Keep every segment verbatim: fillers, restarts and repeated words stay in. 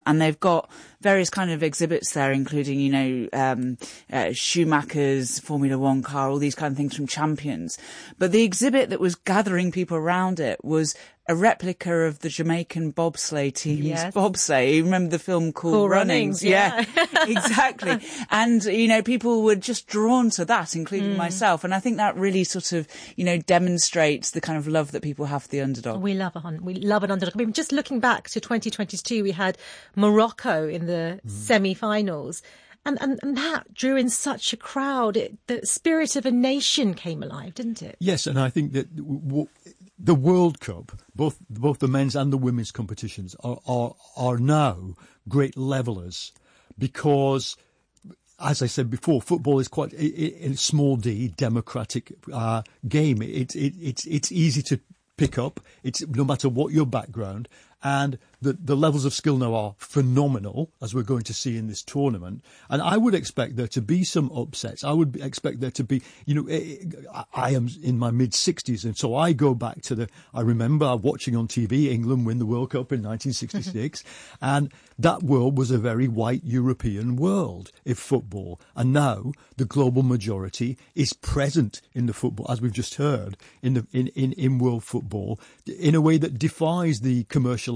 And they've got various kind of exhibits there, including, you know, um, uh, Schumacher's Formula One car, all these kind of things from Champions. But the exhibit that was gathering people around it was a replica of the Jamaican bobsleigh team's yes. bobsleigh. You remember the film Cool, cool Runnings? Runnings yeah, yeah exactly. And, you know, people were just drawn to that, including mm. myself. And I think that really sort of, you know, demonstrates the kind of love that people have for the underdog. We love a, we love an underdog. I mean, just looking back to twenty twenty-two, we had Morocco in the mm. semi-finals. And, and and that drew in such a crowd. It, the spirit of a nation came alive, didn't it? Yes, and I think that w- the World Cup, both both the men's and the women's competitions, are are, are now great levellers because, as I said before, football is quite a, a small d democratic uh, game. It, it it's it's easy to pick up. It's no matter what your background. And the, the levels of skill now are phenomenal, as we're going to see in this tournament. And I would expect there to be some upsets. I would expect there to be, you know, I am in my mid-sixties, and so I go back to the, I remember watching on T V England win the World Cup in nineteen sixty-six, and that world was a very white European world of football. And now the global majority is present in the football, as we've just heard, in the in, in, in world football, in a way that defies the commercial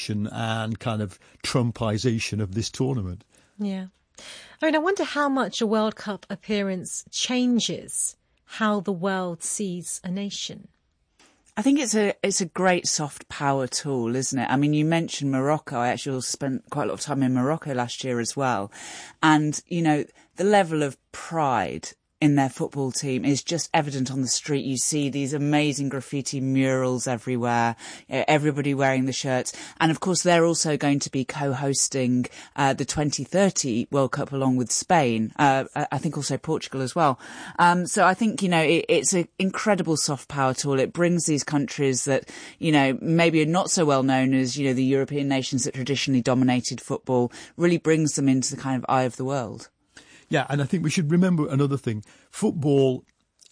and kind of Trumpization of this tournament. Yeah. I mean, I wonder how much a World Cup appearance changes how the world sees a nation. I think it's a it's a great soft power tool, isn't it? I mean, you mentioned Morocco. I actually spent quite a lot of time in Morocco last year as well. And, you know, the level of pride in their football team is just evident on the street. You see these amazing graffiti murals everywhere, everybody wearing the shirts. And of course, they're also going to be co-hosting uh, the twenty thirty World Cup along with Spain. Uh, I think also Portugal as well. Um, so I think, you know, it, it's an incredible soft power tool. It brings these countries that, you know, maybe are not so well known as, you know, the European nations that traditionally dominated football, really brings them into the kind of eye of the world. Yeah, and I think we should remember another thing. Football,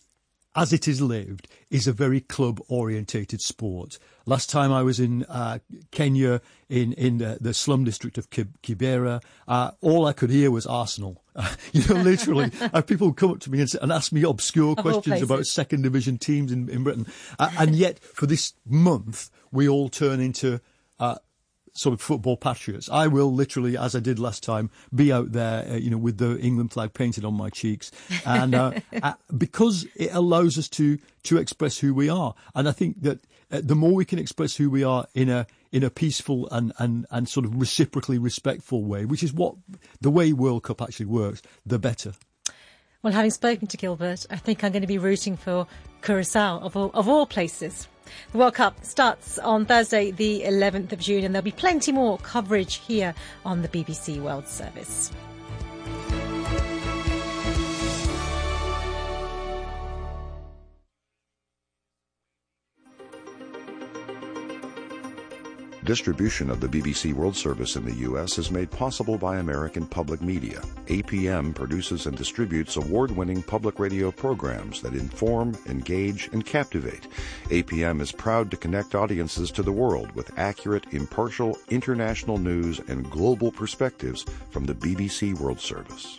as it is lived, is a very club-orientated sport. Last time I was in uh, Kenya, in, in the, the slum district of Kibera, uh, all I could hear was Arsenal. Uh, you know, literally, uh, people come up to me and, and ask me obscure questions about second division teams in, in Britain. Uh, and yet, for this month, we all turn into Uh, sort of football patriots. I will literally, as I did last time, be out there, uh, you know, with the England flag painted on my cheeks, and uh, uh, because it allows us to to express who we are. And I think that uh, the more we can express who we are in a in a peaceful and, and and sort of reciprocally respectful way, which is what the way World Cup actually works, the better. Well, having spoken to Gilbert, I think I'm going to be rooting for Curacao of all, of all places. The World Cup starts on Thursday, the eleventh of June, and there'll be plenty more coverage here on the B B C World Service. Distribution of the B B C World Service in the U S is made possible by American Public Media. A P M produces and distributes award-winning public radio programs that inform, engage, and captivate. A P M is proud to connect audiences to the world with accurate, impartial, international news and global perspectives from the B B C World Service.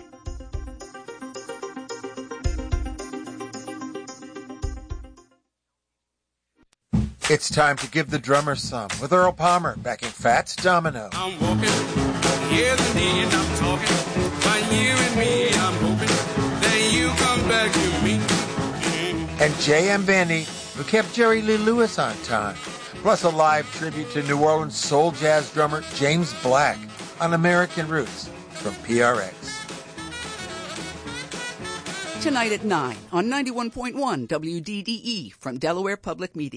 It's time to give the drummer some with Earl Palmer backing Fats Domino. I'm walking, yes indeed, I'm talking about you and me. I'm hoping that you come back to me. Mm. And J M. Vandy, who kept Jerry Lee Lewis on time. Plus a live tribute to New Orleans soul jazz drummer James Black on American Roots from P R X. Tonight at nine on ninety-one point one W D D E from Delaware Public Media.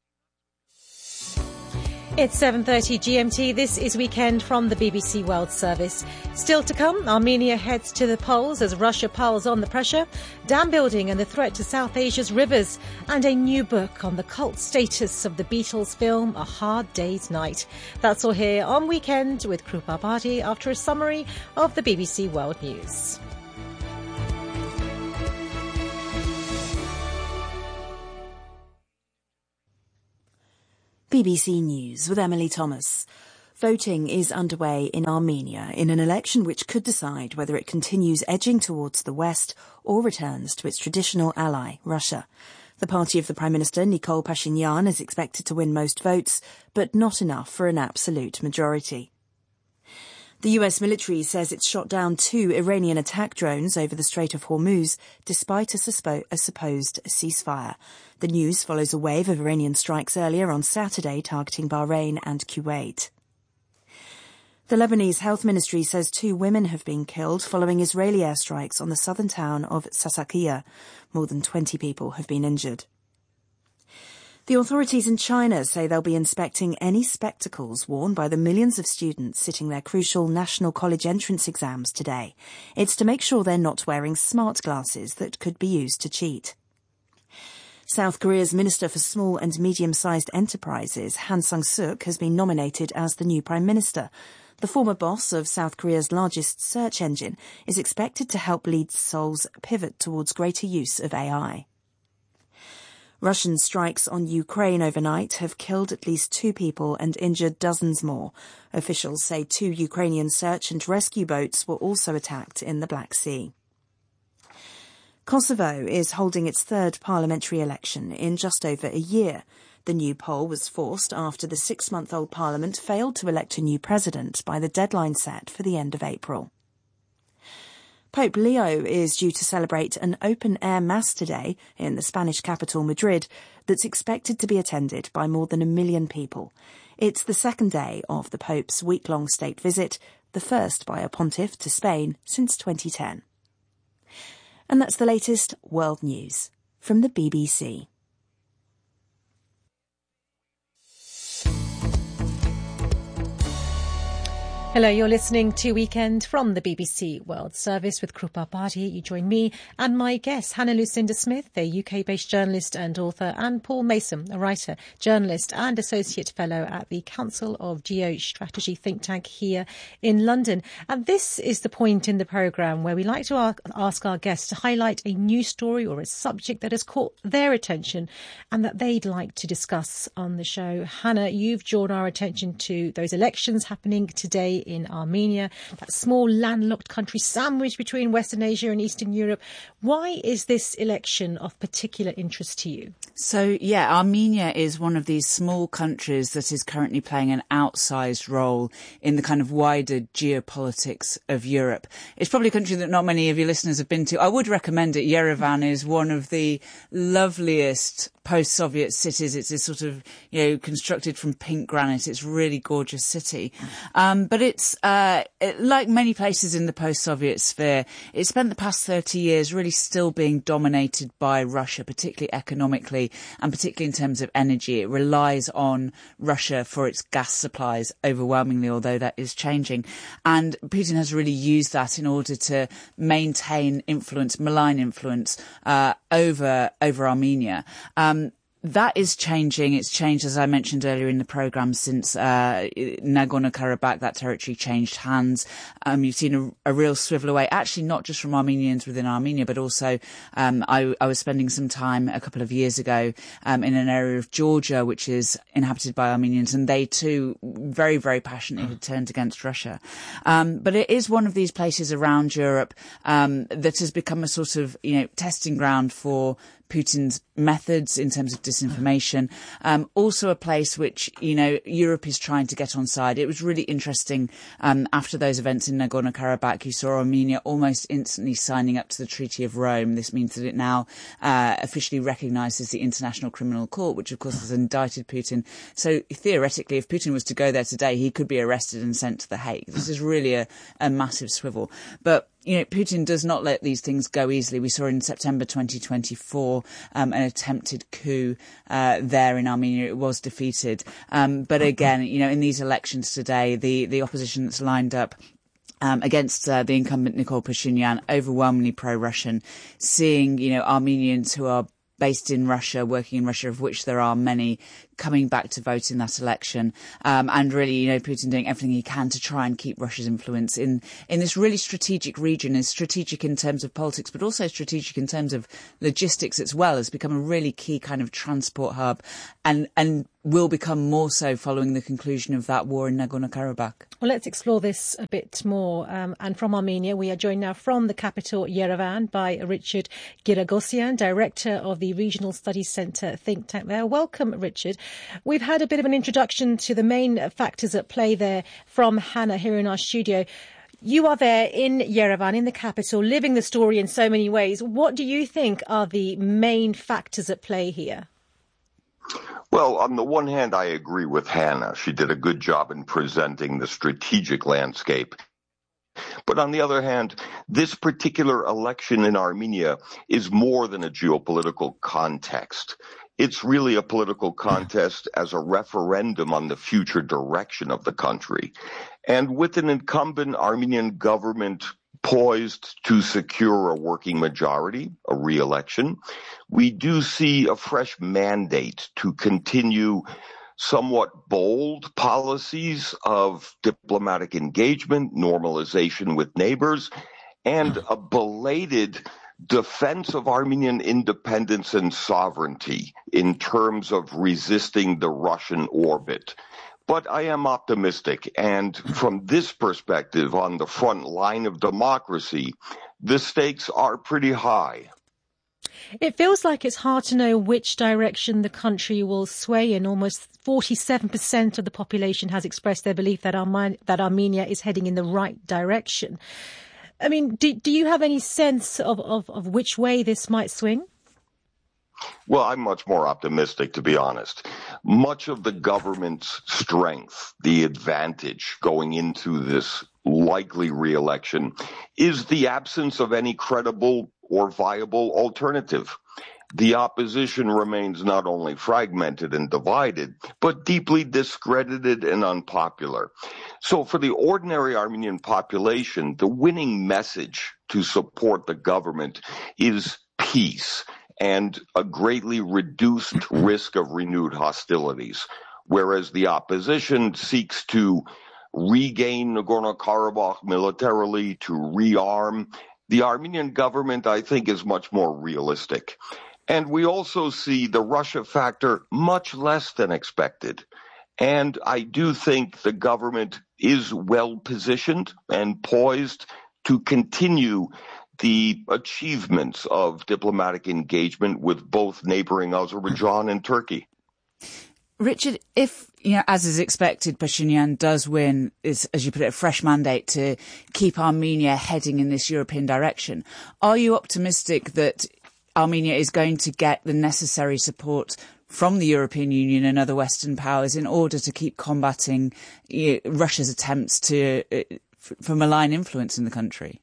It's seven thirty G M T. This is Weekend from the B B C World Service. Still to come, Armenia heads to the polls as Russia piles on the pressure, dam building and the threat to South Asia's rivers, and a new book on the cult status of the Beatles film A Hard Day's Night. That's all here on Weekend with Krupa Bhatti after a summary of the B B C World News. B B C News with Emily Thomas. Voting is underway in Armenia in an election which could decide whether it continues edging towards the West or returns to its traditional ally, Russia. The party of the Prime Minister, Nikol Pashinyan, is expected to win most votes, but not enough for an absolute majority. The U S military says it shot down two Iranian attack drones over the Strait of Hormuz, despite a, suspo- a supposed ceasefire. The news follows a wave of Iranian strikes earlier on Saturday targeting Bahrain and Kuwait. The Lebanese Health Ministry says two women have been killed following Israeli airstrikes on the southern town of Sasakiya. More than twenty people have been injured. The authorities in China say they'll be inspecting any spectacles worn by the millions of students sitting their crucial national college entrance exams today. It's to make sure they're not wearing smart glasses that could be used to cheat. South Korea's Minister for Small and Medium-Sized Enterprises, Han Sang-suk, has been nominated as the new Prime Minister. The former boss of South Korea's largest search engine is expected to help lead Seoul's pivot towards greater use of A I. Russian strikes on Ukraine overnight have killed at least two people and injured dozens more. Officials say two Ukrainian search and rescue boats were also attacked in the Black Sea. Kosovo is holding its third parliamentary election in just over a year. The new poll was forced after the six-month-old parliament failed to elect a new president by the deadline set for the end of April. Pope Leo is due to celebrate an open-air mass today in the Spanish capital Madrid that's expected to be attended by more than a million people. It's the second day of the Pope's week-long state visit, the first by a pontiff to Spain since twenty ten. And that's the latest world news from the B B C. Hello, you're listening to Weekend from the B B C World Service with Krupa Bhatia. You join me and my guest, Hannah Lucinda Smith, a U K-based journalist and author, and Paul Mason, a writer, journalist and associate fellow at the Council of Geostrategy think tank here in London. And this is the point in the programme where we like to ask our guests to highlight a news story or a subject that has caught their attention and that they'd like to discuss on the show. Hannah, you've drawn our attention to those elections happening today in Armenia, that small landlocked country sandwiched between Western Asia and Eastern Europe. Why is this election of particular interest to you? So, yeah, Armenia is one of these small countries that is currently playing an outsized role in the kind of wider geopolitics of Europe. It's probably a country that not many of your listeners have been to. I would recommend it. Yerevan is one of the loveliest post-Soviet cities. It's this sort of, you know, constructed from pink granite. It's a really gorgeous city. Um, but it's, uh, it, like many places in the post-Soviet sphere, it spent the past thirty years really still being dominated by Russia, particularly economically and particularly in terms of energy. It relies on Russia for its gas supplies overwhelmingly, although that is changing. And Putin has really used that in order to maintain influence, malign influence, uh, over, over Armenia. Um, That is changing. It's changed, as I mentioned earlier in the programme, since uh, Nagorno-Karabakh, that territory changed hands. Um, you've seen a, a real swivel away, actually not just from Armenians within Armenia, but also um, I, I was spending some time a couple of years ago um, in an area of Georgia, which is inhabited by Armenians, and they too very, very passionately had turned against Russia. Um, but it is one of these places around Europe um, that has become a sort of, you know, testing ground for Putin's methods in terms of disinformation. Um, also a place which, you know, Europe is trying to get on side. It was really interesting um, after those events in Nagorno-Karabakh, you saw Armenia almost instantly signing up to the Treaty of Rome. This means that it now uh, officially recognises the International Criminal Court, which of course has indicted Putin. So theoretically, if Putin was to go there today, he could be arrested and sent to The Hague. This is really a, a massive swivel. But you know, Putin does not let these things go easily. We saw in September twenty twenty-four um, an attempted coup uh, there in Armenia. It was defeated. Um, but again, you know, in these elections today, the, the opposition that's lined up Um, against uh, the incumbent Nikol Pashinyan, overwhelmingly pro-Russian, seeing, you know, Armenians who are based in Russia, working in Russia, of which there are many, coming back to vote in that election, um, and really, you know, Putin doing everything he can to try and keep Russia's influence in, in this really strategic region, is strategic in terms of politics, but also strategic in terms of logistics as well. Has become a really key kind of transport hub, and, and will become more so following the conclusion of that war in Nagorno-Karabakh. Well, let's explore this a bit more. Um, and from Armenia, we are joined now from the capital, Yerevan, by Richard Giragosyan, Director of the Regional Studies Centre think tank there. Welcome, Richard. We've had a bit of an introduction to the main factors at play there from Hannah here in our studio. You are there in Yerevan, in the capital, living the story in so many ways. What do you think are the main factors at play here? Well, on the one hand, I agree with Hannah. She did a good job in presenting the strategic landscape. But on the other hand, this particular election in Armenia is more than a geopolitical context. It's really a political contest as a referendum on the future direction of the country. And with an incumbent Armenian government poised to secure a working majority, a re-election, we do see a fresh mandate to continue somewhat bold policies of diplomatic engagement, normalization with neighbors, and a belated defense of Armenian independence and sovereignty in terms of resisting the Russian orbit. But I am optimistic, and from this perspective, on the front line of democracy, the stakes are pretty high. It feels like it's hard to know which direction the country will sway in. Almost forty-seven percent of the population has expressed their belief that, Arme- that Armenia is heading in the right direction. I mean, do, do you have any sense of, of, of which way this might swing? Well, I'm much more optimistic, to be honest. Much of the government's strength, the advantage going into this likely re-election, is the absence of any credible or viable alternative. The opposition remains not only fragmented and divided, but deeply discredited and unpopular. So for the ordinary Armenian population, the winning message to support the government is peace and a greatly reduced risk of renewed hostilities, whereas the opposition seeks to regain Nagorno-Karabakh militarily, to rearm. The Armenian government, I think, is much more realistic. And we also see the Russia factor much less than expected. And I do think the government is well positioned and poised to continue the achievements of diplomatic engagement with both neighboring Azerbaijan and Turkey. Richard, if, you know, as is expected, Pashinyan does win, is, as you put it, a fresh mandate to keep Armenia heading in this European direction, are you optimistic that Armenia is going to get the necessary support from the European Union and other Western powers in order to keep combating, you know, Russia's attempts to uh, f- for malign influence in the country?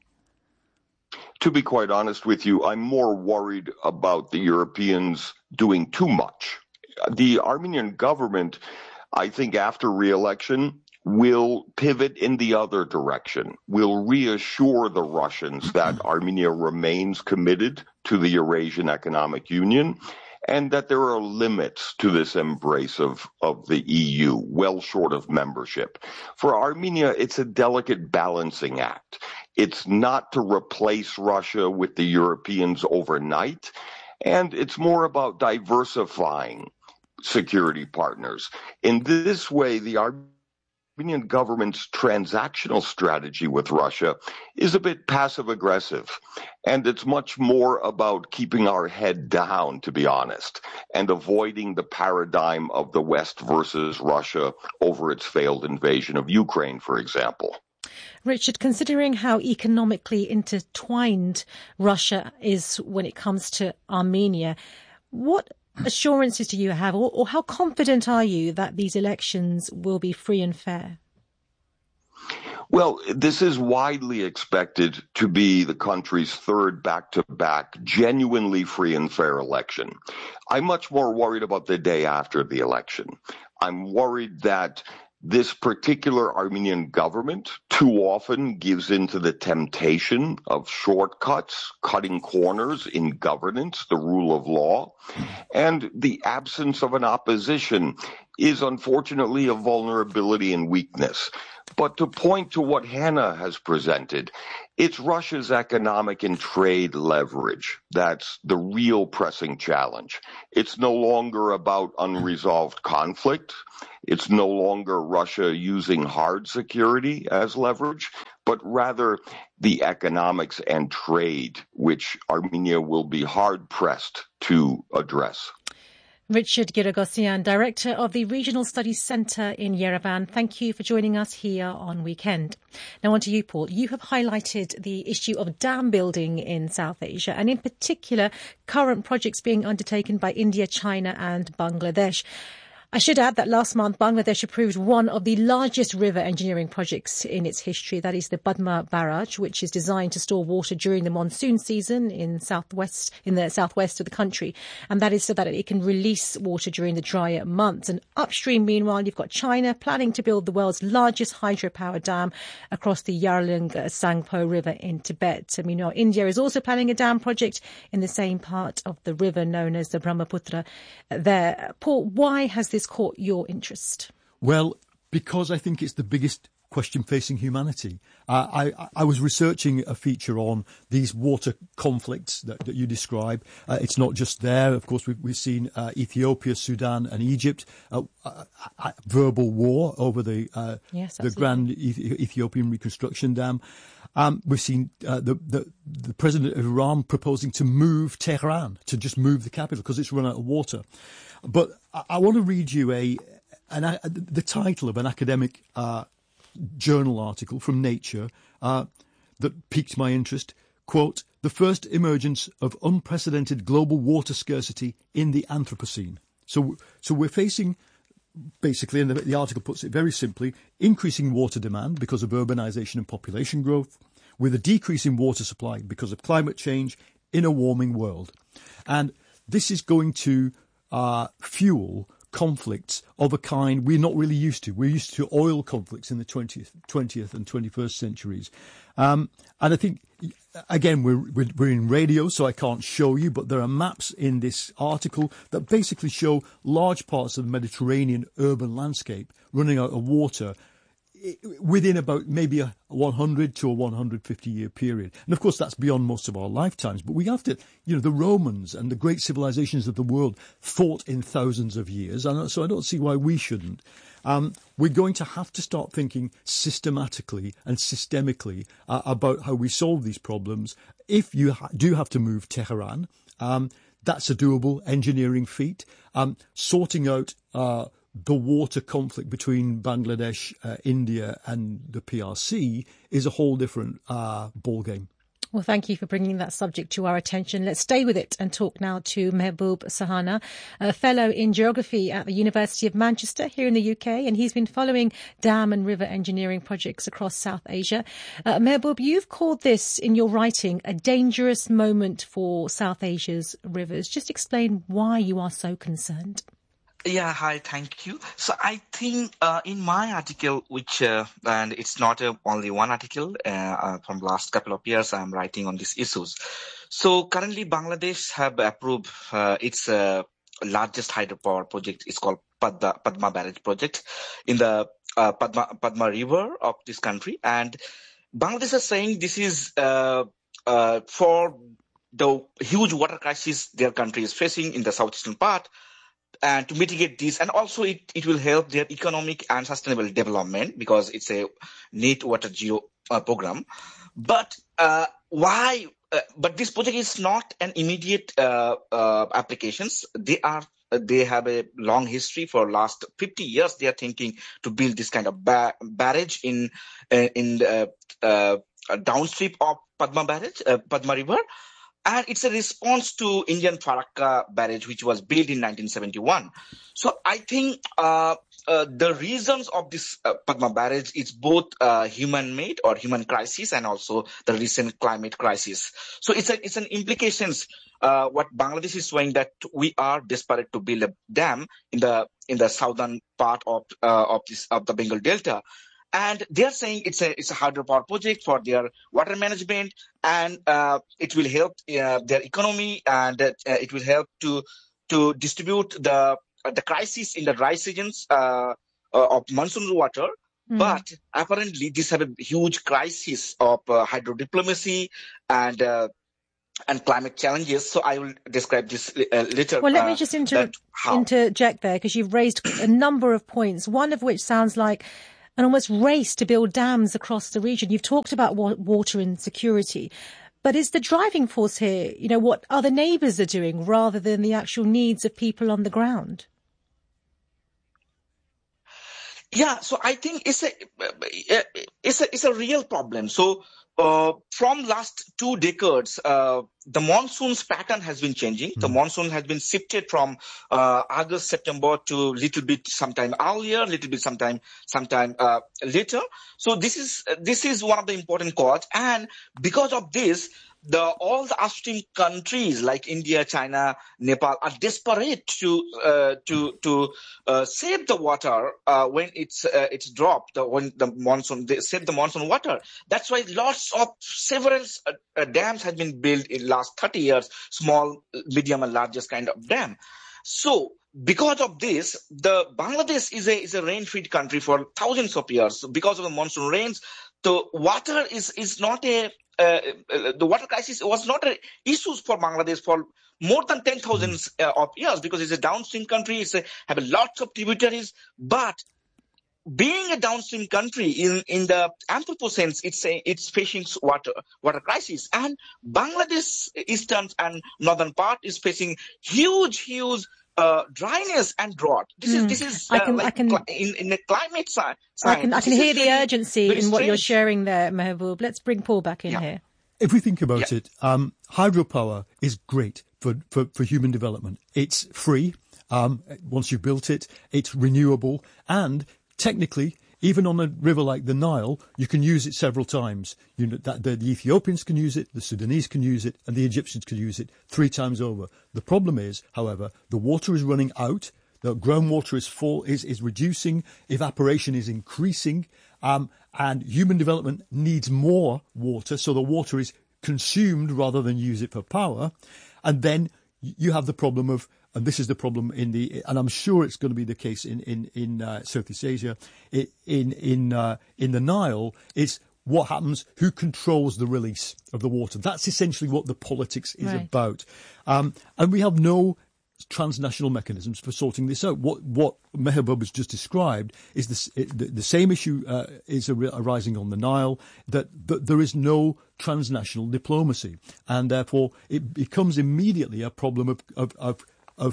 To be quite honest with you, I'm more worried about the Europeans doing too much. The Armenian government, I think after re-election, will pivot in the other direction, will reassure the Russians that Armenia remains committed to the Eurasian Economic Union and that there are limits to this embrace of, of the E U, well short of membership. For Armenia, it's a delicate balancing act. It's not to replace Russia with the Europeans overnight, and it's more about diversifying security partners. In this way, the Armenian government's transactional strategy with Russia is a bit passive-aggressive, and it's much more about keeping our head down, to be honest, and avoiding the paradigm of the West versus Russia over its failed invasion of Ukraine, for example. Richard, considering how economically intertwined Russia is when it comes to Armenia, what assurances do you have, or, or how confident are you that these elections will be free and fair? Well, this is widely expected to be the country's third back-to-back genuinely free and fair election. I'm much more worried about the day after the election. I'm worried that This particular Armenian government too often gives into the temptation of shortcuts, cutting corners in governance, the rule of law, and the absence of an opposition is unfortunately a vulnerability and weakness. But to point to what Hannah has presented, it's Russia's economic and trade leverage that's the real pressing challenge. It's no longer about unresolved conflict. It's no longer Russia using hard security as leverage, but rather the economics and trade, which Armenia will be hard-pressed to address. Richard Giragosyan, Director of the Regional Studies Centre in Yerevan, thank you for joining us here on Weekend. Now on to you, Paul. You have highlighted the issue of dam building in South Asia, and in particular, current projects being undertaken by India, China and Bangladesh. I should add that last month, Bangladesh approved one of the largest river engineering projects in its history. That is the Padma Barrage, which is designed to store water during the monsoon season in southwest, in the southwest of the country. And that is so that it can release water during the drier months. And upstream, meanwhile, you've got China planning to build the world's largest hydropower dam across the Yarlung Sangpo River in Tibet. And meanwhile, India is also planning a dam project in the same part of the river known as the Brahmaputra there. Paul, why has this caught your interest? Well, because I think it's the biggest question facing humanity. Uh, I, I was researching a feature on these water conflicts that, that you describe. Uh, it's not just there. Of course, we've, we've seen uh, Ethiopia, Sudan and Egypt, uh, uh, uh, verbal war over the, uh, yes, the Grand Eth- Ethiopian Reconstruction Dam. Um, we've seen uh, the, the, the president of Iran proposing to move Tehran, to just move the capital because it's run out of water. But I, I want to read you a, an, a the title of an academic uh, journal article from Nature uh, that piqued my interest. Quote, "The first emergence of unprecedented global water scarcity in the Anthropocene." So, so we're facing, basically, and the, the article puts it very simply, increasing water demand because of urbanization and population growth, with a decrease in water supply because of climate change in a warming world. And this is going to uh, fuel conflicts of a kind we're not really used to. We're used to oil conflicts in the twentieth, twentieth and twenty-first centuries. Um, and I think, again, we're, we're, we're in radio, so I can't show you, but there are maps in this article that basically show large parts of the Mediterranean urban landscape running out of water within about maybe a one hundred to a one hundred fifty year period. And of course, that's beyond most of our lifetimes. But we have to, you know, the Romans and the great civilizations of the world thought in thousands of years. And so I don't see why we shouldn't. Um, we're going to have to start thinking systematically and systemically uh, about how we solve these problems. If you ha- do have to move Tehran, um, that's a doable engineering feat. Um, sorting out uh, the water conflict between Bangladesh, uh, India and the P R C is a whole different uh, ballgame. Well, thank you for bringing that subject to our attention. Let's stay with it and talk now to Mehboob Sahana, a fellow in geography at the University of Manchester here in the U K, and he's been following dam and river engineering projects across South Asia. Uh, Mehboob, you've called this in your writing a dangerous moment for South Asia's rivers. Just explain why you are so concerned. Yeah, hi, thank you. So I think uh, in my article, which, uh, and it's not uh, only one article, uh, uh, from last couple of years, I'm writing on these issues. So currently Bangladesh have approved uh, its uh, largest hydropower project. It's called Padma, Padma Barrage project in the uh, Padma, Padma River of this country. And Bangladesh is saying this is uh, uh, for the huge water crisis their country is facing in the southeastern part. And to mitigate this, and also it, it will help their economic and sustainable development because it's a net water zero uh, program. But uh, why? Uh, but this project is not an immediate uh, uh, applications. They are uh, they have a long history for last fifty years. They are thinking to build this kind of ba- barrage in uh, in the, uh, uh, downstream of Padma Barrage, uh, Padma River. And it's a response to Indian Farakka barrage, which was built in nineteen seventy-one. So I think uh, uh, the reasons of this uh, Padma barrage is both uh, human-made or human crisis and also the recent climate crisis. So it's a, it's an implications. Uh, what Bangladesh is showing that we are desperate to build a dam in the in the southern part of uh, of this of the Bengal Delta. And they are saying it's a it's a hydropower project for their water management, and uh, it will help uh, their economy, and uh, it will help to to distribute the uh, the crisis in the dry seasons uh, uh, of monsoon water. Mm. But apparently, this have a huge crisis of uh, hydro diplomacy and uh, and climate challenges. So I will describe this uh, later. Well, let me uh, just inter- interject there, because you've raised a number of points. One of which sounds like an almost race to build dams across the region. You've talked about wa- water insecurity, but is the driving force here, you know, what other neighbours are doing rather than the actual needs of people on the ground? Yeah, so I think it's a it's a it's a real problem. So uh, from last two decades, uh, the monsoon's pattern has been changing. Mm. The monsoon has been shifted from uh, August, September to little bit sometime earlier, little bit sometime sometime uh, later. So this is this is one of the important cause, and because of this, the all the upstream countries like India, China, Nepal are desperate to uh, to to uh, save the water uh, when it's uh, it's dropped the, when the monsoon they save the monsoon water. That's why lots of several uh, uh, dams have been built in last thirty years, small, medium, and largest kind of dam. So because of this, the Bangladesh is a is a rain-fed country for thousands of years. So because of the monsoon rains, the water is is not a Uh, the water crisis was not an issue for Bangladesh for more than ten thousand uh, of years, because it's a downstream country, it's a, have a lots of tributaries. But being a downstream country in, in the Anthropocene, it's a, it's facing water water crisis, and Bangladesh eastern and northern part is facing huge huge Uh, dryness and drought. This mm. is this is uh, I can, like I can, in, in the climate science. I can I can hear the urgency in what you're sharing there, Mehboob. Let's bring Paul back in yeah. here. If we think about yeah. it, um, hydropower is great for, for, for human development. It's free. Um, once you've built it, it's renewable, and technically, even on a river like the Nile, you can use it several times. You know, that, the, the Ethiopians can use it, the Sudanese can use it, and the Egyptians can use it three times over. The problem is, however, the water is running out, the groundwater is full, is, is reducing, evaporation is increasing, um, and human development needs more water, so the water is consumed rather than use it for power. And then you have the problem of, and this is the problem in the, and I'm sure it's going to be the case in in in uh, Southeast Asia, in in uh, in the Nile. It's what happens, who controls the release of the water. That's essentially what the politics is right. about, um, and we have no transnational mechanisms for sorting this out. What what Mehboob has just described is this, the, the same issue uh, is arising on the Nile, that, that there is no transnational diplomacy, and therefore it becomes immediately a problem of of of of,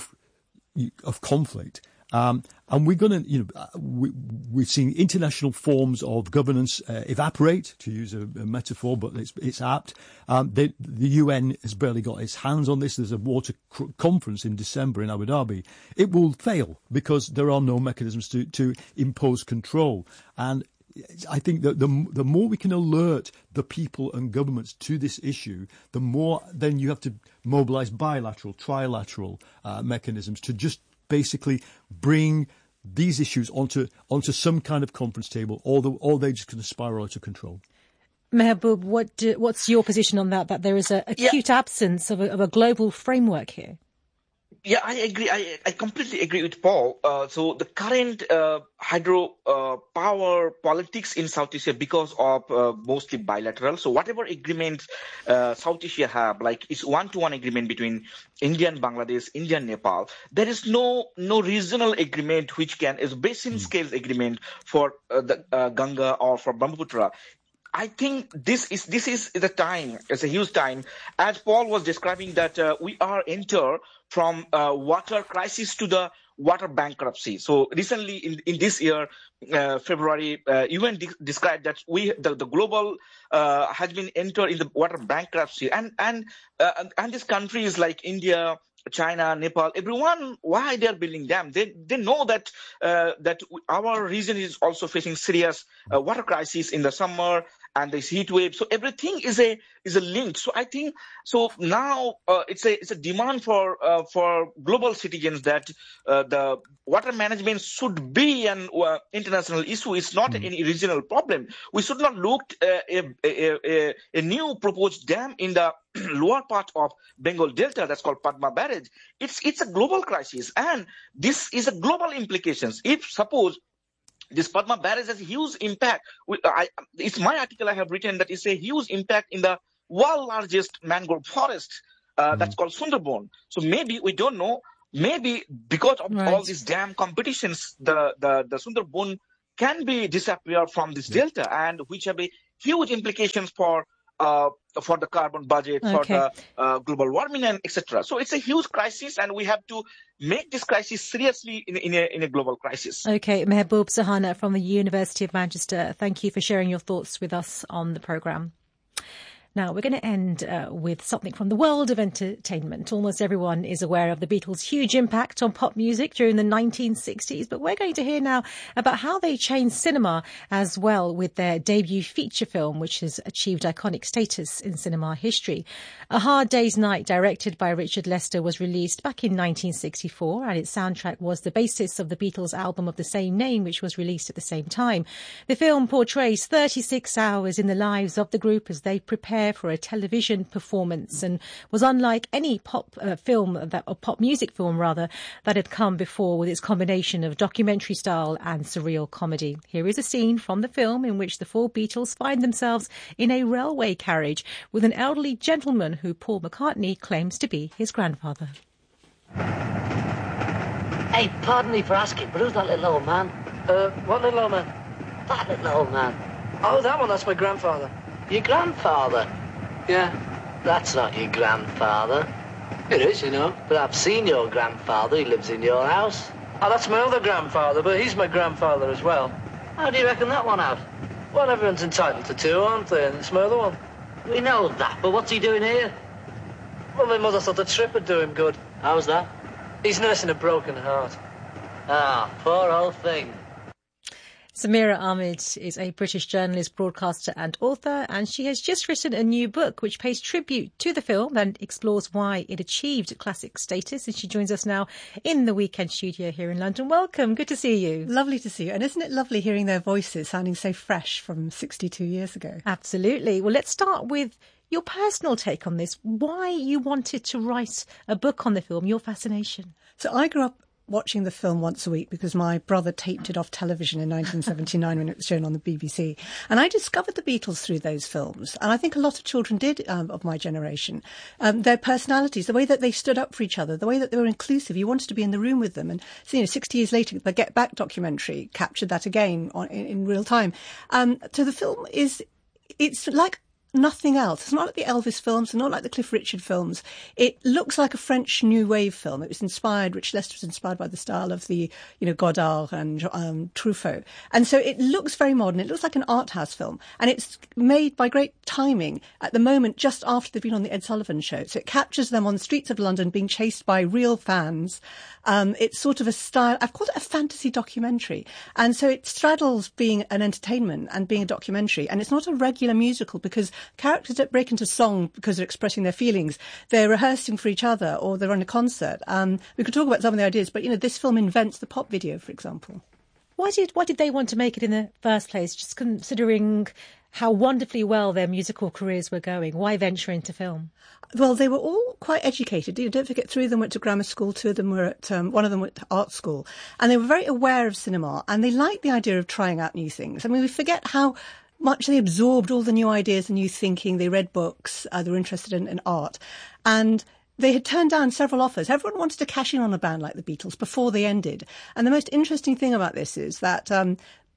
of conflict. Um, and we're going to, you know, we, we've seen international forms of governance uh, evaporate, to use a, a metaphor, but it's, it's apt. Um, they, the U N has barely got its hands on this. There's a water cr- conference in December in Abu Dhabi. It will fail because there are no mechanisms to, to impose control. And I think that the, the more we can alert the people and governments to this issue, the more then you have to mobilize bilateral, trilateral uh, mechanisms to just basically bring these issues onto onto some kind of conference table, or, the, or they're just going to spiral out of control. Mehboob, what do, what's your position on that, that there is an acute yeah. absence of a, of a global framework here? Yeah, I agree. I, I completely agree with Paul. Uh, so the current uh, hydro uh, power politics in South Asia, because of uh, mostly bilateral. So whatever agreement uh, South Asia have, like it's one-to-one agreement between India and Bangladesh, India and Nepal. There is no no regional agreement which can is basin scale agreement for uh, the uh, Ganga or for Brahmaputra. I think this is this is the time. It's a huge time. As Paul was describing that uh, we are enter from uh, water crisis to the water bankruptcy. So recently in, in this year, uh, February, uh, U N de- described that we the, the global uh, has been entered in the water bankruptcy, and and uh, and these countries like India, China, Nepal, everyone, why they are building dam? They they know that uh, that our region is also facing serious uh, water crisis in the summer and this heat wave. So everything is a is a link. So I think so now uh, it's a it's a demand for uh, for global citizens that uh, the water management should be an uh, international issue. It's not mm. any regional problem. We should not look uh, a, a, a a new proposed dam in the lower part of Bengal Delta that's called Padma Barrage. It's it's a global crisis, and this is a global implications. If suppose this Padma Barrage has a huge impact, I, it's my article I have written that it's a huge impact in the world largest mangrove forest uh, mm. that's called Sundarban. So maybe we don't know. Maybe because of right. all these dam competitions, the the the Sundarban can be disappear from this yeah. delta, and which have a huge implications for. Uh, for the carbon budget, okay. for the uh, global warming, and et cetera. So it's a huge crisis, and we have to make this crisis seriously in, in, a, in a global crisis. Okay, Mehboob Sohana from the University of Manchester, thank you for sharing your thoughts with us on the programme. Now, we're going to end uh, with something from the world of entertainment. Almost everyone is aware of the Beatles' huge impact on pop music during the nineteen sixties, but we're going to hear now about how they changed cinema as well with their debut feature film, which has achieved iconic status in cinema history. A Hard Day's Night, directed by Richard Lester, was released back in nineteen sixty-four, and its soundtrack was the basis of the Beatles' album of the same name, which was released at the same time. The film portrays thirty-six hours in the lives of the group as they prepare for a television performance, and was unlike any pop uh, film that or pop music film rather that had come before, with its combination of documentary style and surreal comedy. Here is a scene from the film in which the four Beatles find themselves in a railway carriage with an elderly gentleman who Paul McCartney claims to be his grandfather. Hey, pardon me for asking, but who's that little old man? Uh, what little old man? That little old man. Oh, that one, that's my grandfather. Your grandfather? Yeah. That's not your grandfather. It is, you know. But I've seen your grandfather. He lives in your house. Oh, that's my other grandfather, but he's my grandfather as well. How do you reckon that one out? Well, everyone's entitled to two, aren't they? And it's my other one. We know that, but what's he doing here? Well, my mother thought the trip would do him good. How's that? He's nursing a broken heart. Ah, poor old thing. Samira Ahmed is a British journalist, broadcaster and author, and she has just written a new book which pays tribute to the film and explores why it achieved classic status. And she joins us now in the Weekend studio here in London. Welcome. Good to see you. Lovely to see you. And isn't it lovely hearing their voices sounding so fresh from sixty-two years ago? Absolutely. Well, let's start with your personal take on this. Why you wanted to write a book on the film, your fascination. So I grew up watching the film once a week because my brother taped it off television in nineteen seventy-nine when it was shown on the B B C. And I discovered the Beatles through those films. And I think a lot of children did um, of my generation. Um, their personalities, the way that they stood up for each other, the way that they were inclusive. You wanted to be in the room with them. And so, you know, sixty years later, the Get Back documentary captured that again on, in, in real time. Um, so the film is, it's like nothing else. It's not like the Elvis films, it's not like the Cliff Richard films. It looks like a French New Wave film. It was inspired, Rich Lester was inspired by the style of the, you know, Godard and um, Truffaut. And so it looks very modern. It looks like an art house film. And it's made by great timing at the moment, just after they've been on the Ed Sullivan Show. So it captures them on the streets of London being chased by real fans. Um, it's sort of a style, I've called it a fantasy documentary. And so it straddles being an entertainment and being a documentary. And it's not a regular musical because characters don't break into song because they're expressing their feelings. They're rehearsing for each other or they're on a concert. Um, we could talk about some of the ideas, but, you know, this film invents the pop video, for example. Why did, why did they want to make it in the first place, just considering how wonderfully well their musical careers were going? Why venture into film? Well, they were all quite educated. You know, don't forget, three of them went to grammar school, two of them were at, um, one of them went to art school. And they were very aware of cinema and they liked the idea of trying out new things. I mean, we forget how much they absorbed all the new ideas and new thinking. They read books, uh, they were interested in, in art. And they had turned down several offers. Everyone wanted to cash in on a band like the Beatles before they ended. And the most interesting thing about this is that um,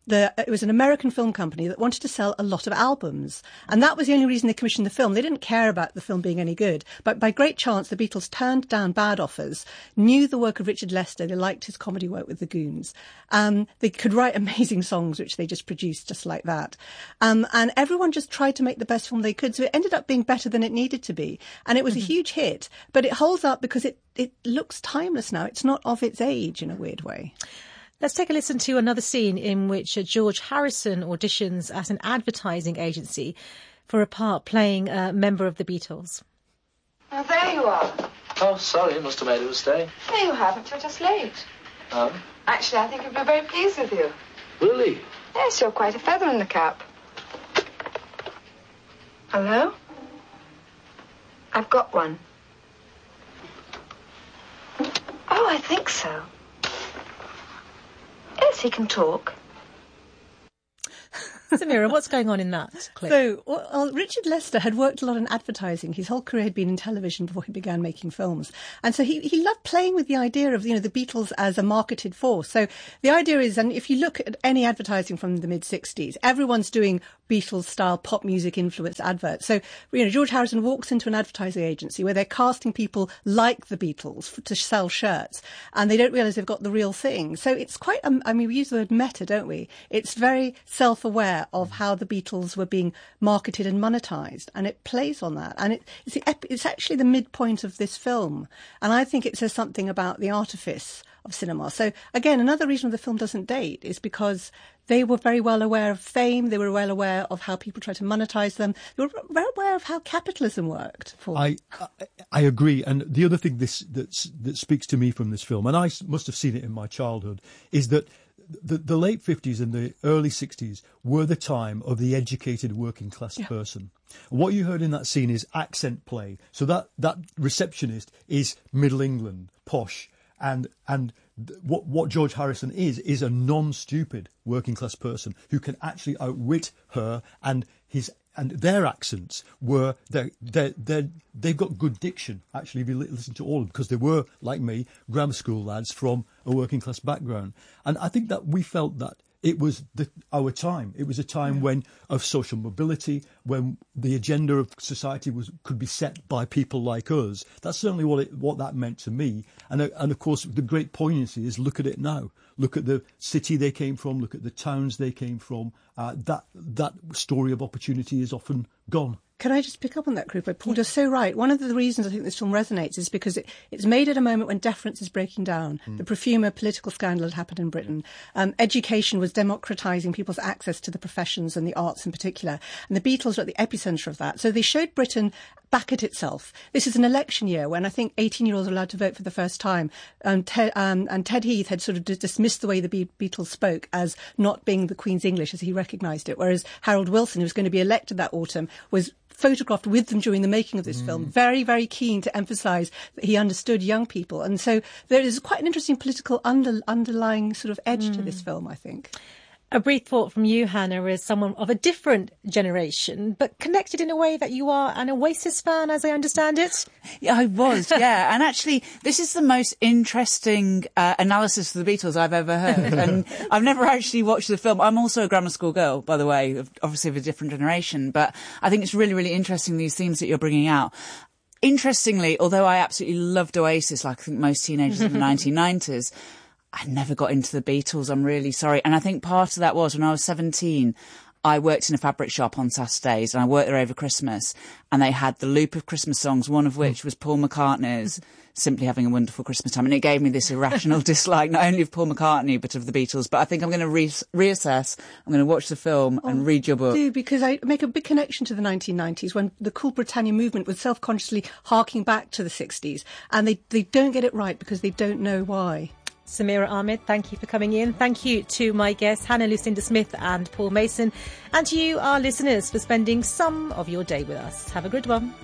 the, it was an American film company that wanted to sell a lot of albums. And that was the only reason they commissioned the film. They didn't care about the film being any good. But by great chance, the Beatles turned down bad offers, knew the work of Richard Lester. They liked his comedy work with the Goons. Um, they could write amazing songs, which they just produced just like that. Um, and everyone just tried to make the best film they could. So it ended up being better than it needed to be. And it was mm-hmm. a huge hit. But it holds up because it, it looks timeless now. It's not of its age in a weird way. Let's take a listen to another scene in which uh, George Harrison auditions at an advertising agency for a part playing a member of the Beatles. Oh, there you are. Oh, sorry, must have made a mistake. No, you haven't. You're just late. Oh? Actually, I think he'd be very pleased with you. Really? Yes, you're quite a feather in the cap. Hello? I've got one. Oh, I think so. Yes, he can talk. Samira, what's going on in that clip? So, well, Richard Lester had worked a lot in advertising. His whole career had been in television before he began making films. And so he, he loved playing with the idea of, you know, the Beatles as a marketed force. So the idea is, and if you look at any advertising from the mid-sixties, everyone's doing Beatles-style pop music influenced adverts. So, you know, George Harrison walks into an advertising agency where they're casting people like the Beatles to sell shirts, and they don't realise they've got the real thing. So it's quite, um, I mean, we use the word meta, don't we? It's very self-aware of how the Beatles were being marketed and monetised, and it plays on that. And it, it's, the, it's actually the midpoint of this film, and I think it says something about the artifice of cinema. So again, another reason the film doesn't date is because they were very well aware of fame. They were well aware of how people tried to monetize them. They were very aware of how capitalism worked. For I, I I agree. And the other thing this that's, that speaks to me from this film, and I must have seen it in my childhood, is that the, the late fifties and the early sixties were the time of the educated working class yeah. person. What you heard in that scene is accent play. So that, that receptionist is Middle England, posh. And and th- what what George Harrison is is a non-stupid working class person who can actually outwit her, and his and their accents were they they they they've got good diction. Actually, if you listen to all of them, because they were like me, grammar school lads from a working class background, and I think that we felt that it was the, our time. It was a time yeah. when of social mobility, when the agenda of society was could be set by people like us. That's certainly what it, what that meant to me. And uh, and of course, the great poignancy is look at it now. Look at the city they came from. Look at the towns they came from. Uh, that that story of opportunity is often gone. Can I just pick up on that, Krupa? Paul, you're so right. One of the reasons I think this film resonates is because it, it's made at a moment when deference is breaking down. Mm. The Perfumer political scandal had happened in Britain. Um, education was democratising people's access to the professions and the arts in particular. And the Beatles were at the epicentre of that. So they showed Britain back at itself. This is an election year when I think eighteen-year-olds are allowed to vote for the first time. Um, Ted, um, and Ted Heath had sort of d- dismissed the way the Be- Beatles spoke as not being the Queen's English as he recognised it, whereas Harold Wilson, who was going to be elected that autumn, was photographed with them during the making of this mm. film, very, very keen to emphasise that he understood young people. And so there is quite an interesting political under, underlying sort of edge mm. to this film, I think. A brief thought from you, Hannah, as someone of a different generation, but connected in a way that you are an Oasis fan, as I understand it. Yeah, I was, yeah. And actually, this is the most interesting uh, analysis of the Beatles I've ever heard. And I've never actually watched the film. I'm also a grammar school girl, by the way, obviously of a different generation. But I think it's really, really interesting, these themes that you're bringing out. Interestingly, although I absolutely loved Oasis, like I think most teenagers of the nineteen nineties, I never got into the Beatles, I'm really sorry. And I think part of that was when I was seventeen, I worked in a fabric shop on Saturdays and I worked there over Christmas, and they had the loop of Christmas songs, one of which was Paul McCartney's Simply Having a Wonderful Christmas Time. And it gave me this irrational dislike, not only of Paul McCartney, but of the Beatles. But I think I'm going to re- reassess, I'm going to watch the film oh, and read your book. Do, because I make a big connection to the nineteen nineties when the Cool Britannia movement was self-consciously harking back to the sixties. And they, they don't get it right because they don't know why. Samira Ahmed, thank you for coming in. Thank you to my guests, Hannah Lucinda Smith and Paul Mason, and to you, our listeners, for spending some of your day with us. Have a good one.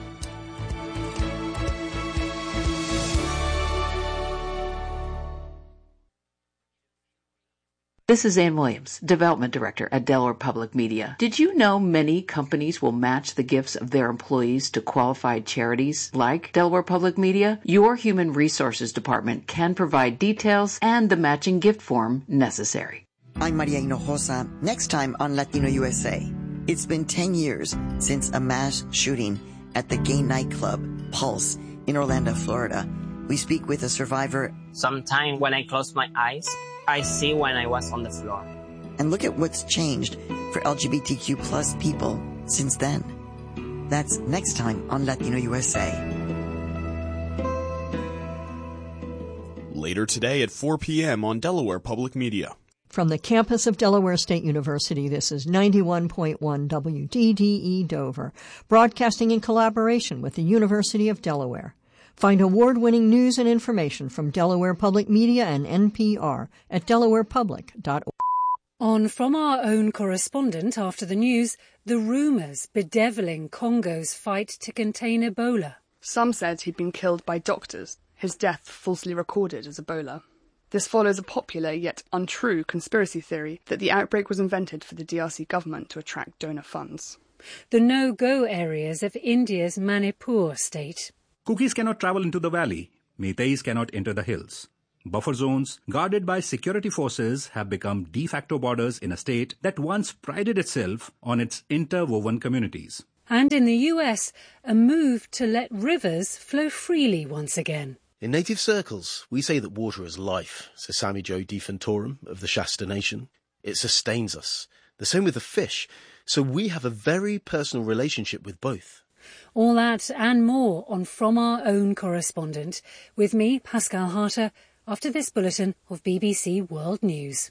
This is Ann Williams, Development Director at Delaware Public Media. Did you know many companies will match the gifts of their employees to qualified charities like Delaware Public Media? Your Human Resources Department can provide details and the matching gift form necessary. I'm Maria Hinojosa. Next time on Latino U S A. It's been ten years since a mass shooting at the gay nightclub Pulse in Orlando, Florida. We speak with a survivor. Sometimes when I close my eyes, I see when I was on the floor. And look at what's changed for L G B T Q plus people since then. That's next time on Latino U S A. Later today at four p.m. on Delaware Public Media. From the campus of Delaware State University, this is ninety-one point one W D D E Dover, broadcasting in collaboration with the University of Delaware. Find award-winning news and information from Delaware Public Media and N P R at delaware public dot org. On From Our Own Correspondent after the news, the rumours bedeviling Congo's fight to contain Ebola. Some said he'd been killed by doctors, his death falsely recorded as Ebola. This follows a popular yet untrue conspiracy theory that the outbreak was invented for the D R C government to attract donor funds. The no-go areas of India's Manipur state. Cookies cannot travel into the valley. Meiteis cannot enter the hills. Buffer zones, guarded by security forces, have become de facto borders in a state that once prided itself on its interwoven communities. And in the U S, a move to let rivers flow freely once again. In native circles, we say that water is life, says Sammy Joe DeFantorum of the Shasta Nation. It sustains us. The same with the fish. So we have a very personal relationship with both. All that and more on From Our Own Correspondent. With me, Pascal Harter, after this bulletin of B B C World News.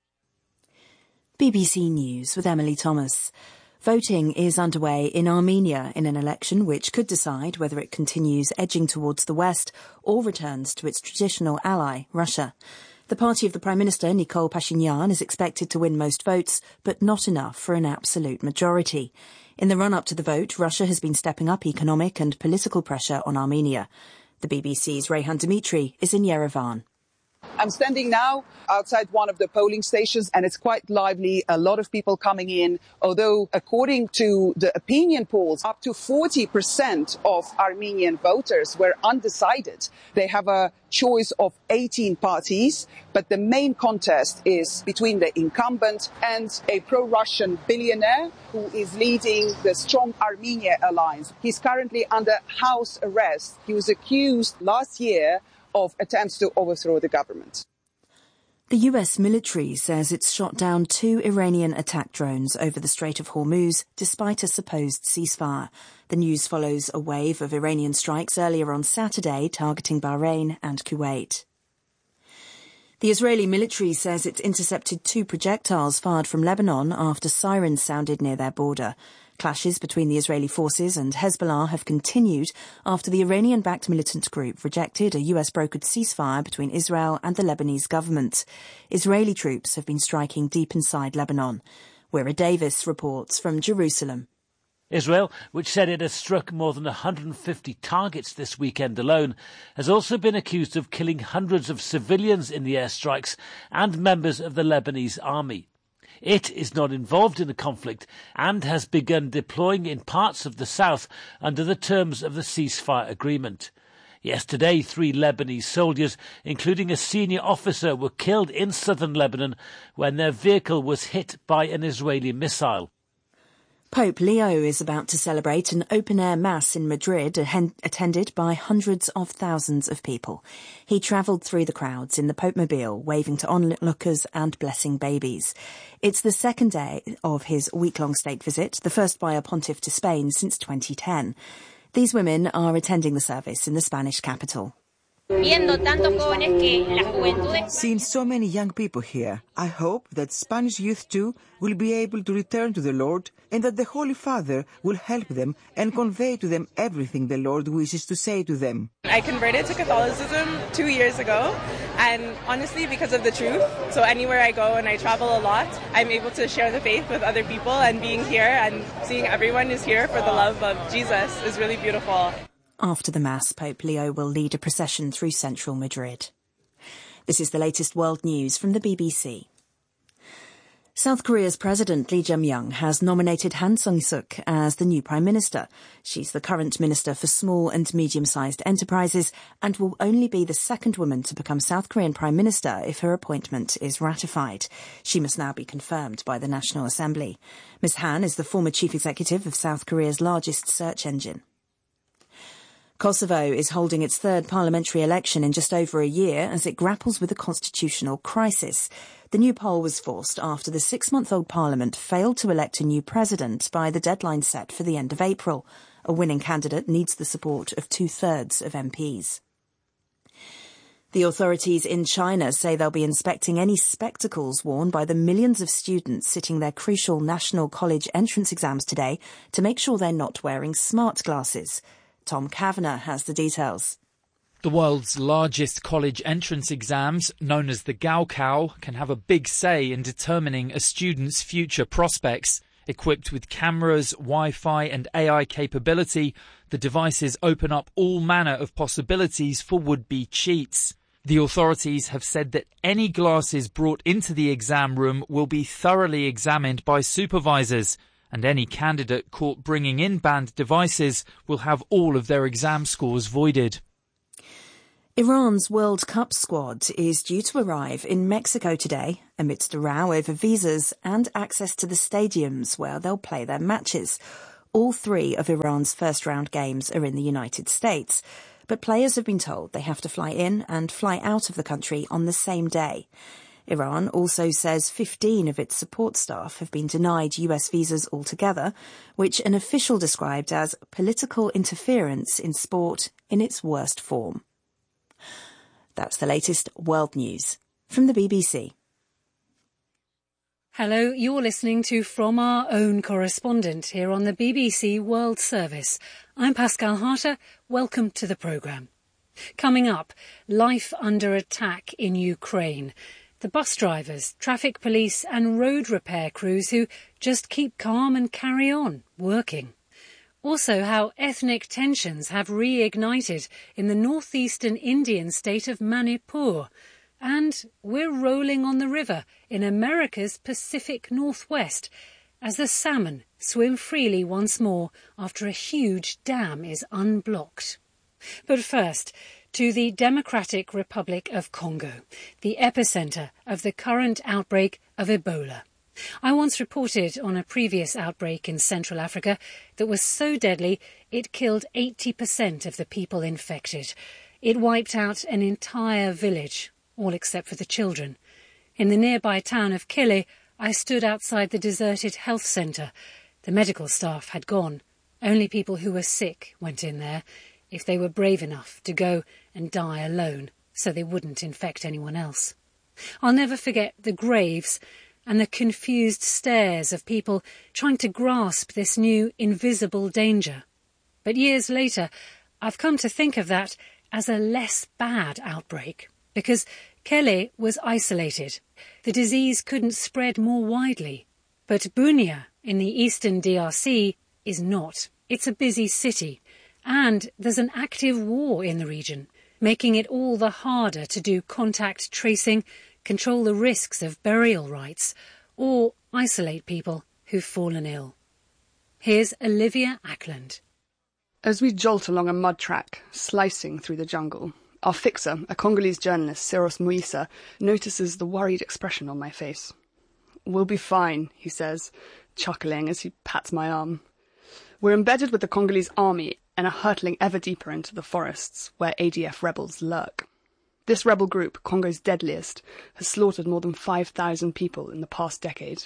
B B C News with Emily Thomas. Voting is underway in Armenia in an election which could decide whether it continues edging towards the west or returns to its traditional ally, Russia. The party of the Prime Minister, Nikol Pashinyan, is expected to win most votes, but not enough for an absolute majority. In the run-up to the vote, Russia has been stepping up economic and political pressure on Armenia. The B B C's Rayhan Dimitri is in Yerevan. I'm standing now outside one of the polling stations, and it's quite lively. A lot of people coming in, although according to the opinion polls, up to forty percent of Armenian voters were undecided. They have a choice of eighteen parties, but the main contest is between the incumbent and a pro-Russian billionaire who is leading the Strong Armenia Alliance. He's currently under house arrest. He was accused last year of attempts to overthrow the government. The U S military says it's shot down two Iranian attack drones over the Strait of Hormuz, despite a supposed ceasefire. The news follows a wave of Iranian strikes earlier on Saturday targeting Bahrain and Kuwait. The Israeli military says it's intercepted two projectiles fired from Lebanon after sirens sounded near their border. Clashes between the Israeli forces and Hezbollah have continued after the Iranian-backed militant group rejected a U S-brokered ceasefire between Israel and the Lebanese government. Israeli troops have been striking deep inside Lebanon. Wira Davis reports from Jerusalem. Israel, which said it has struck more than one hundred fifty targets this weekend alone, has also been accused of killing hundreds of civilians in the airstrikes and members of the Lebanese army. It is not involved in the conflict and has begun deploying in parts of the south under the terms of the ceasefire agreement. Yesterday, three Lebanese soldiers, including a senior officer, were killed in southern Lebanon when their vehicle was hit by an Israeli missile. Pope Leo is about to celebrate an open-air mass in Madrid attended by hundreds of thousands of people. He travelled through the crowds in the Pope-mobile, waving to onlookers and blessing babies. It's the second day of his week-long state visit, the first by a pontiff to Spain since twenty ten. These women are attending the service in the Spanish capital. Seeing so many young people here, I hope that Spanish youth too will be able to return to the Lord and that the Holy Father will help them and convey to them everything the Lord wishes to say to them. I converted to Catholicism two years ago, and honestly because of the truth. So anywhere I go and I travel a lot, I'm able to share the faith with other people, and being here and seeing everyone is here for the love of Jesus is really beautiful. After the Mass, Pope Leo will lead a procession through central Madrid. This is the latest world news from the B B C. South Korea's President Lee Jae-myung has nominated Han Sung-suk as the new Prime Minister. She's the current Minister for Small and Medium-Sized Enterprises and will only be the second woman to become South Korean Prime Minister if her appointment is ratified. She must now be confirmed by the National Assembly. Miz Han is the former chief executive of South Korea's largest search engine. Kosovo is holding its third parliamentary election in just over a year as it grapples with a constitutional crisis. The new poll was forced after the six-month-old parliament failed to elect a new president by the deadline set for the end of April. A winning candidate needs the support of two-thirds of M Ps. The authorities in China say they'll be inspecting any spectacles worn by the millions of students sitting their crucial national college entrance exams today to make sure they're not wearing smart glasses. Tom Kavanagh has the details. The world's largest college entrance exams, known as the Gaokao, can have a big say in determining a student's future prospects. Equipped with cameras, Wi-Fi and A I capability, the devices open up all manner of possibilities for would-be cheats. The authorities have said that any glasses brought into the exam room will be thoroughly examined by supervisors, and any candidate caught bringing in banned devices will have all of their exam scores voided. Iran's World Cup squad is due to arrive in Mexico today amidst a row over visas and access to the stadiums where they'll play their matches. All three of Iran's first-round games are in the United States, but players have been told they have to fly in and fly out of the country on the same day. Iran also says fifteen of its support staff have been denied U S visas altogether, which an official described as political interference in sport in its worst form. That's the latest world news from the B B C. Hello, you're listening to From Our Own Correspondent here on the B B C World Service. I'm Pascal Harter. Welcome to the programme. Coming up, life under attack in Ukraine. The bus drivers, traffic police and road repair crews who just keep calm and carry on working. Also, how ethnic tensions have reignited in the northeastern Indian state of Manipur. And we're rolling on the river in America's Pacific Northwest as the salmon swim freely once more after a huge dam is unblocked. But first, to the Democratic Republic of Congo, the epicentre of the current outbreak of Ebola. I once reported on a previous outbreak in Central Africa that was so deadly it killed eighty percent of the people infected. It wiped out an entire village, all except for the children. In the nearby town of Kile, I stood outside the deserted health centre. The medical staff had gone. Only people who were sick went in there, if they were brave enough to go and die alone, so they wouldn't infect anyone else. I'll never forget the graves and the confused stares of people trying to grasp this new invisible danger. But years later, I've come to think of that as a less bad outbreak, because Kele was isolated. The disease couldn't spread more widely. But Bunia, in the eastern D R C, is not. It's a busy city, and there's an active war in the region, making it all the harder to do contact tracing, control the risks of burial rites, or isolate people who've fallen ill. Here's Olivia Ackland. As we jolt along a mud track, slicing through the jungle, our fixer, a Congolese journalist, Siros Muisa, notices the worried expression on my face. "We'll be fine," he says, chuckling as he pats my arm. We're embedded with the Congolese army and are hurtling ever deeper into the forests where A D F rebels lurk. This rebel group, Congo's deadliest, has slaughtered more than five thousand people in the past decade.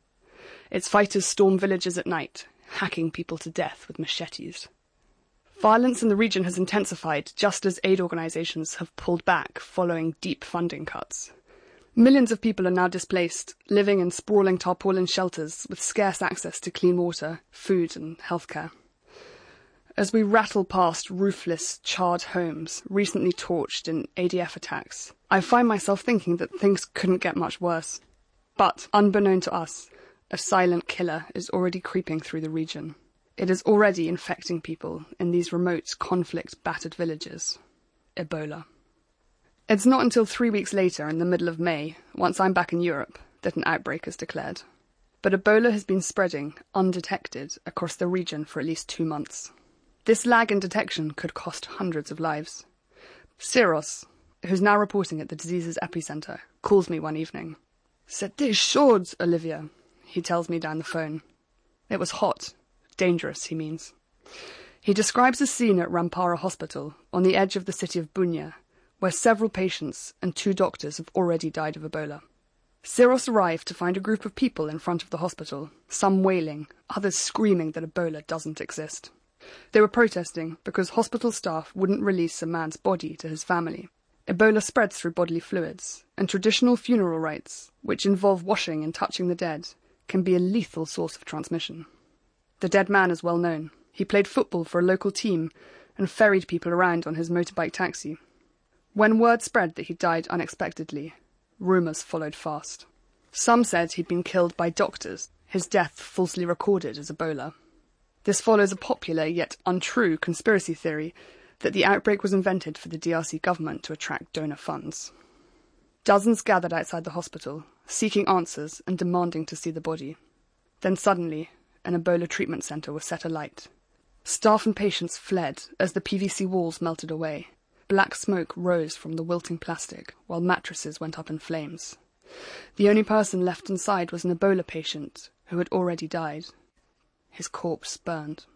Its fighters storm villages at night, hacking people to death with machetes. Violence in the region has intensified just as aid organisations have pulled back following deep funding cuts. Millions of people are now displaced, living in sprawling tarpaulin shelters with scarce access to clean water, food and healthcare. As we rattle past roofless, charred homes, recently torched in A D F attacks, I find myself thinking that things couldn't get much worse. But, unbeknown to us, a silent killer is already creeping through the region. It is already infecting people in these remote, conflict-battered villages. Ebola. It's not until three weeks later, in the middle of May, once I'm back in Europe, that an outbreak is declared. But Ebola has been spreading undetected across the region for at least two months. This lag in detection could cost hundreds of lives. Syros, who's now reporting at the disease's epicenter, calls me one evening. "C'était chaud, Olivia," he tells me down the phone. It was hot. Dangerous, he means. He describes a scene at Rampara Hospital on the edge of the city of Bunia, where several patients and two doctors have already died of Ebola. Syros arrived to find a group of people in front of the hospital, some wailing, others screaming that Ebola doesn't exist. They were protesting because hospital staff wouldn't release a man's body to his family. Ebola spreads through bodily fluids, and traditional funeral rites, which involve washing and touching the dead, can be a lethal source of transmission. The dead man is well known. He played football for a local team and ferried people around on his motorbike taxi. When word spread that he died unexpectedly, rumours followed fast. Some said he'd been killed by doctors, his death falsely recorded as Ebola. This follows a popular yet untrue conspiracy theory that the outbreak was invented for the D R C government to attract donor funds. Dozens gathered outside the hospital, seeking answers and demanding to see the body. Then suddenly, an Ebola treatment centre was set alight. Staff and patients fled as the P V C walls melted away. Black smoke rose from the wilting plastic, while mattresses went up in flames. The only person left inside was an Ebola patient who had already died. His corpse burned.